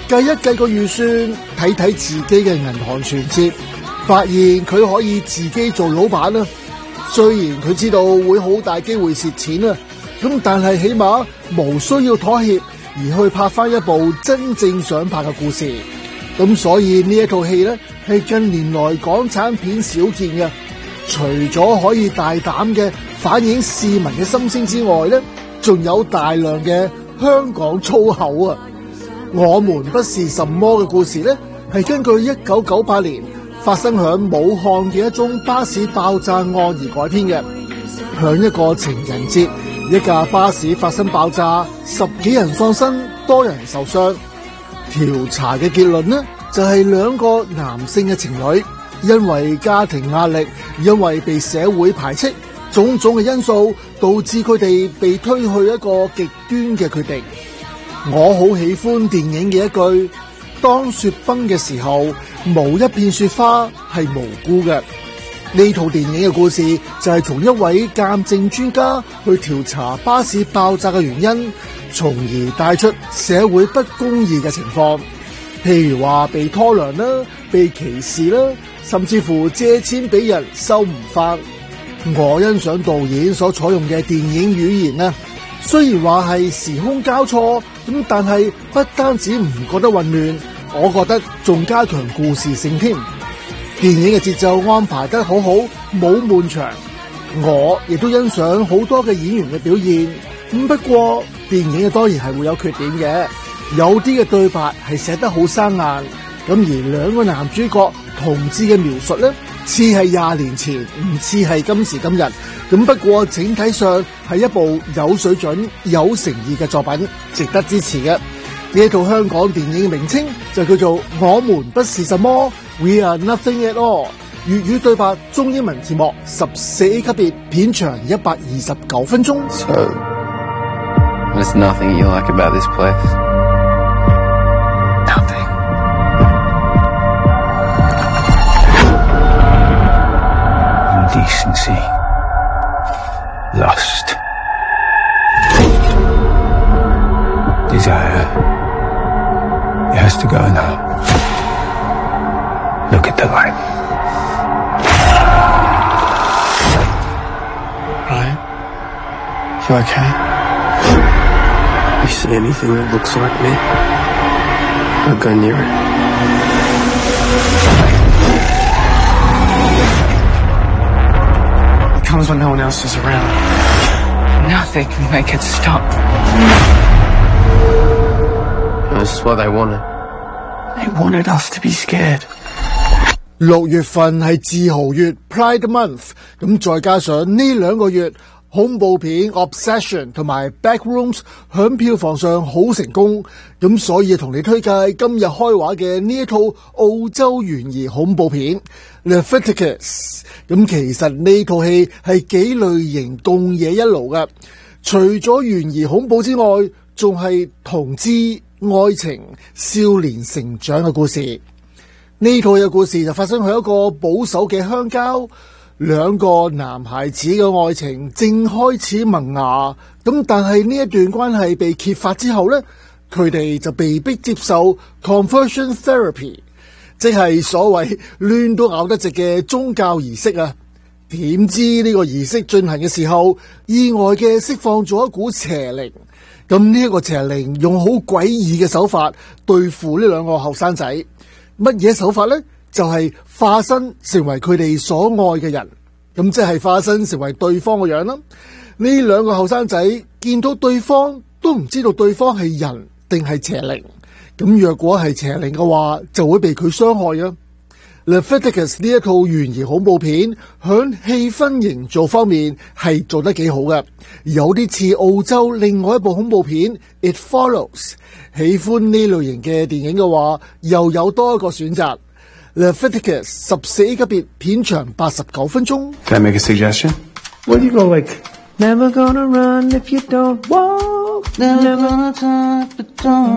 計一計個預算，睇睇自己嘅銀行存折，發現佢可以自己做老闆啦。雖然佢知道會好大機會蝕錢啊，咁但係起碼無需要妥協而去拍翻一部真正想拍嘅故事。咁所以呢一套戲呢，係近年來港產片少見嘅。除咗可以大膽嘅反映市民嘅心聲之外呢，仲有大量嘅香港粗口啊！我們不是什麼嘅故事呢，係根據1998年發生響武漢嘅一宗巴士爆炸案而改編嘅。響一個情人節，一架巴士發生爆炸，10幾人喪生，多人受傷。調查嘅結論呢，就係2個男性嘅情侶，因為家庭壓力，因為被社會排斥，種種嘅因素導致佢哋被推去一個極端嘅決定。我好喜歡電影嘅一句：當雪崩嘅時候，無一片雪花係無辜嘅。呢套電影嘅故事就係從一位鑑證專家去調查巴士爆炸嘅原因，從而帶出社會不公義嘅情況，譬如話被拖糧啦、被歧視啦，甚至乎借錢俾人收唔返。我欣賞導演所採用嘅電影語言啊，雖然話係時空交錯咁，但係不單止唔覺得混亂，我覺得仲加強故事性添。電影嘅節奏安排得好好，冇悶場。我亦都欣賞好多嘅演員嘅表現。咁不過電影嘅當然係會有缺點嘅，有啲嘅對白係寫得好生硬。咁而2個男主角同志嘅描述呢，似係20年前，唔似係今時今日。咁不過整體上係一部有水準、有誠意嘅作品，值得支持嘅。呢一套香港電影嘅名稱就叫做《我們不是什麼 We Are Nothing at All》，粵語對白中英文字幕，14A 級別，片長129分鐘。 So, there's nothing you like about this place? Nothing. Indecency. Lust. Desire. It has to go now. Look at the light. Ryan? You okay? You see anything that looks like me? Don't go near it. It comes when no one else is around. Nothing can make it stop. This is what they wanted. They wanted us to be scared. 6月份係自豪月 Pride Month， 咁再加上呢2個月恐怖片 Obsession 同埋 Backrooms 響票房上好成功，咁所以同你推介今日開畫嘅呢一套澳洲懸疑恐怖片 Leviticus。 咁其實呢套戲係幾類型共冶一爐嘅，除咗懸疑恐怖之外，仲係同志、愛情、少年成長嘅故事。呢套嘅故事就發生喺一個保守嘅鄉郊，2個男孩子嘅愛情正開始萌芽，咁但係呢一段關係被揭發之後呢，佢哋就被迫接受 conversion therapy， 即係所謂亂到咬得直嘅宗教儀式啊。點知呢個儀式進行嘅時候，意外嘅釋放咗一股邪靈。咁呢一個邪靈用好詭異嘅手法對付呢2個後生仔。乜嘢手法呢？就係化身成為佢哋所愛嘅人，咁即係化身成為對方嘅樣啦。呢2個後生仔見到對方都唔知道對方係人定係邪靈，咁若果係邪靈嘅話，就會被佢傷害啊。Leviticus 呢一套懸疑恐怖片響氣氛營造方面係做得幾好嘅，有啲似澳洲另外一部恐怖片 It Follows。 喜歡呢類型嘅電影嘅話，又有多一個選擇。Leviticus 14A 級別，片長89分鐘。 Can I make a suggestion? What do you go like? Never gonna run if you don't walk. Never gonna talk but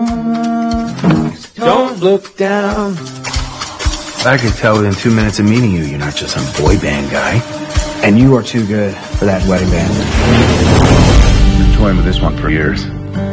don't look down. I could tell within 2 minutes of meeting you, you're not just some boy band guy. And you are too good for that wedding band. I've been toying with this one for years.